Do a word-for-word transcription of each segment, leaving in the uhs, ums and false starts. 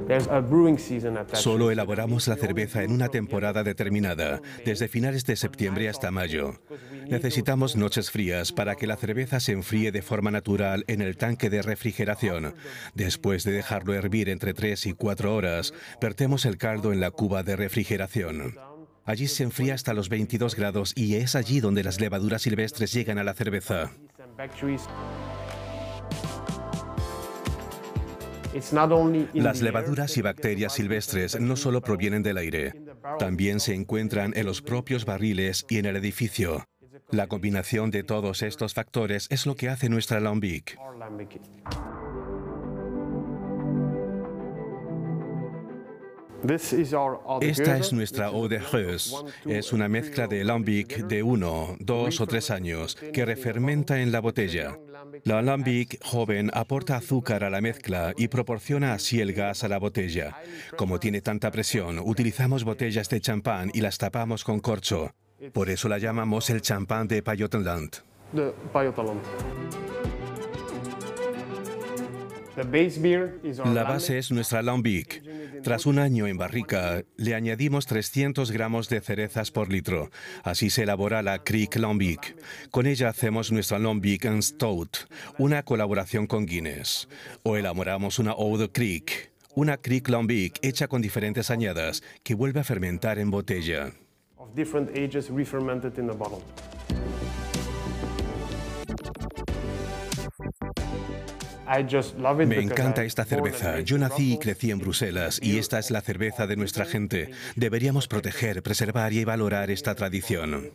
Solo elaboramos la cerveza en una temporada determinada, desde finales de septiembre hasta mayo. Necesitamos noches frías para que la cerveza se enfríe de forma natural en el tanque de refrigeración. Después de dejarlo hervir entre tres y cuatro horas, vertemos el caldo en la cuba de refrigeración. Allí se enfría hasta los veintidós grados y es allí donde las levaduras silvestres llegan a la cerveza. Las levaduras y bacterias silvestres no solo provienen del aire, también se encuentran en los propios barriles y en el edificio. La combinación de todos estos factores es lo que hace nuestra lambic. Esta es nuestra eau de Reuss. Es una mezcla de lambic de uno, dos o tres años que refermenta en la botella. La lambic joven aporta azúcar a la mezcla y proporciona así el gas a la botella. Como tiene tanta presión, utilizamos botellas de champán y las tapamos con corcho. Por eso la llamamos el champán de Pajottenland. La base es nuestra lambic. Tras un año en barrica, le añadimos trescientos gramos de cerezas por litro. Así se elabora la Kriek Lambic. Con ella hacemos nuestra Lambic en Stout, una colaboración con Guinness. O elaboramos una Eau de Kriek, una Kriek Lambic hecha con diferentes añadas, que vuelve a fermentar en botella. Me encanta esta cerveza. Yo nací y crecí en Bruselas y esta es la cerveza de nuestra gente. Deberíamos proteger, preservar y valorar esta tradición.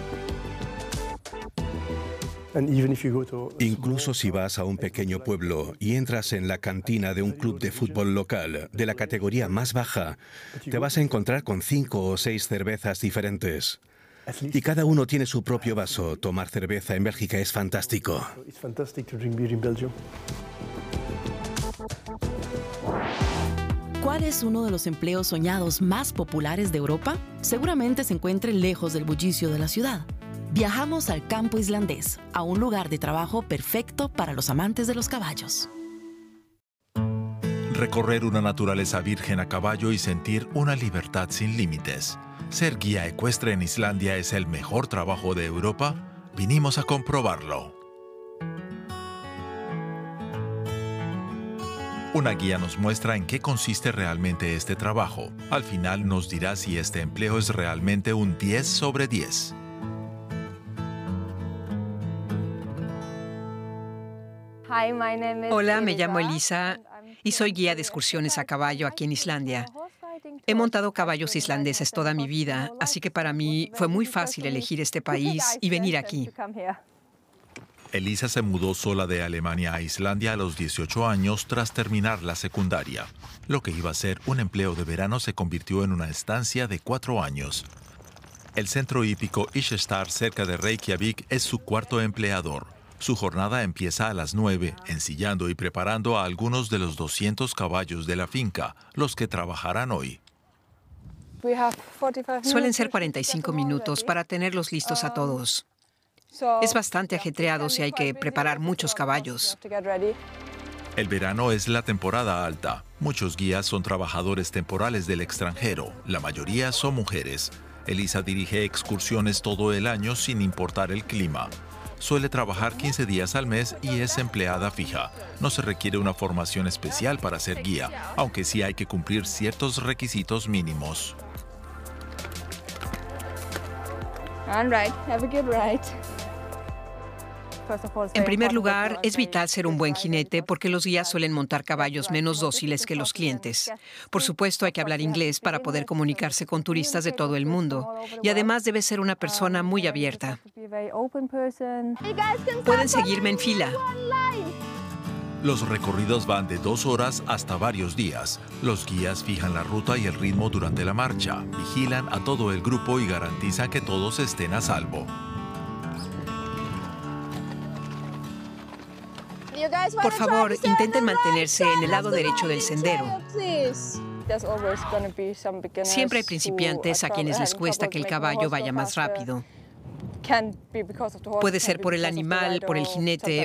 Incluso si vas a un pequeño pueblo y entras en la cantina de un club de fútbol local de la categoría más baja, te vas a encontrar con cinco o seis cervezas diferentes. Y cada uno tiene su propio vaso. Tomar cerveza en Bélgica es fantástico. ¿Cuál es uno de los empleos soñados más populares de Europa? Seguramente se encuentre lejos del bullicio de la ciudad. Viajamos al campo islandés, a un lugar de trabajo perfecto para los amantes de los caballos. Recorrer una naturaleza virgen a caballo y sentir una libertad sin límites. ¿Ser guía ecuestre en Islandia es el mejor trabajo de Europa? Vinimos a comprobarlo. Una guía nos muestra en qué consiste realmente este trabajo. Al final nos dirá si este empleo es realmente un diez sobre diez. Hola, me llamo Elisa y soy guía de excursiones a caballo aquí en Islandia. He montado caballos islandeses toda mi vida, así que para mí fue muy fácil elegir este país y venir aquí. Elisa se mudó sola de Alemania a Islandia a los dieciocho años tras terminar la secundaria. Lo que iba a ser un empleo de verano se convirtió en una estancia de cuatro años. El centro hípico Ishestar cerca de Reykjavik es su cuarto empleador. Su jornada empieza a las nueve, ensillando y preparando a algunos de los doscientos caballos de la finca, los que trabajarán hoy. Suelen ser cuarenta y cinco minutos para tenerlos listos a todos. Es bastante ajetreado si hay que preparar muchos caballos. El verano es la temporada alta. Muchos guías son trabajadores temporales del extranjero. La mayoría son mujeres. Elisa dirige excursiones todo el año sin importar el clima. Suele trabajar quince días al mes y es empleada fija. No se requiere una formación especial para ser guía, aunque sí hay que cumplir ciertos requisitos mínimos. En primer lugar, es vital ser un buen jinete porque los guías suelen montar caballos menos dóciles que los clientes. Por supuesto, hay que hablar inglés para poder comunicarse con turistas de todo el mundo. Y además debe ser una persona muy abierta. Pueden seguirme en fila. Los recorridos van de dos horas hasta varios días. Los guías fijan la ruta y el ritmo durante la marcha, vigilan a todo el grupo y garantizan que todos estén a salvo. Por favor, intenten mantenerse en el lado derecho del sendero. Siempre hay principiantes a quienes les cuesta que el caballo vaya más rápido. Puede ser por el animal, por el jinete